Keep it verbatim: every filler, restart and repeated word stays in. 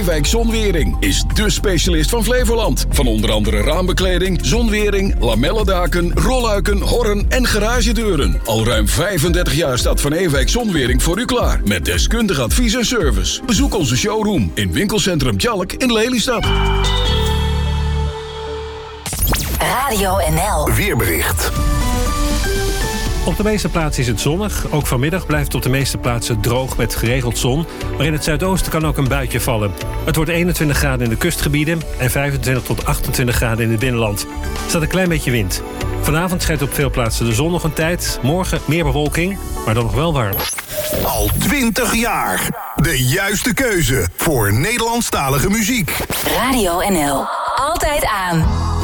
Ewijk Zonwering is dé specialist van Flevoland. Van onder andere raambekleding, zonwering, lamellendaken, rolluiken, horren en garagedeuren. Al ruim vijfendertig jaar staat Van Ewijk Zonwering voor u klaar. Met deskundig advies en service. Bezoek onze showroom in winkelcentrum Tjalk in Lelystad. Radio N L. Weerbericht. Op de meeste plaatsen is het zonnig. Ook vanmiddag blijft het op de meeste plaatsen droog met geregeld zon. Maar in het zuidoosten kan ook een buitje vallen. Het wordt eenentwintig graden in de kustgebieden en vijfentwintig tot achtentwintig graden in het binnenland. Er staat een klein beetje wind. Vanavond schijnt op veel plaatsen de zon nog een tijd. Morgen meer bewolking, maar dan nog wel warm. Al twintig jaar. De juiste keuze voor Nederlandstalige muziek. Radio N L. Altijd aan.